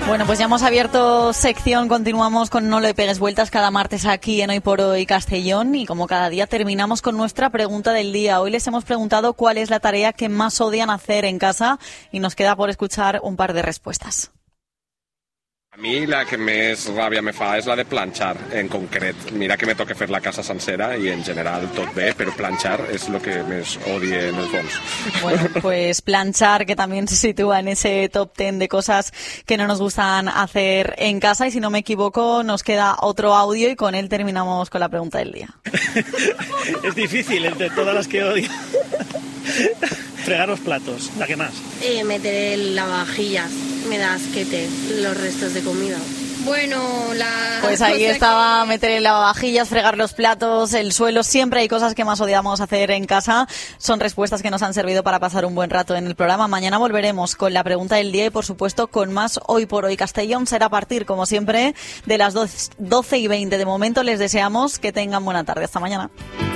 Bueno, pues ya hemos abierto sección, continuamos con No le pegues vueltas cada martes aquí en Hoy por Hoy Castellón y como cada día terminamos con nuestra pregunta del día. Hoy les hemos preguntado cuál es la tarea que más odian hacer en casa y nos queda por escuchar un par de respuestas. A mi la que més ràbia me fa és la de planxar, en concret. Mira que me toca fer la casa sencera i en general tot bé, però planxar és el que més odie en el fons. Bueno, pues planchar, que también se sitúa en ese top 10 de cosas que no nos gustan hacer en casa. Y si no me equivoco, nos queda otro audio y con él terminamos con la pregunta del día. Es difícil, entre todas las que odio. Fregar los platos, la que más. Meter el lavavajillas, me da asquete los restos de comida. Bueno, Pues ahí estaba meter el lavavajillas, fregar los platos, el suelo. Siempre hay cosas que más odiamos hacer en casa. Son respuestas que nos han servido para pasar un buen rato en el programa. Mañana volveremos con la pregunta del día y, por supuesto, con más Hoy por Hoy Castellón. Será a partir, como siempre, de las 12:20. De momento les deseamos que tengan buena tarde. Hasta mañana.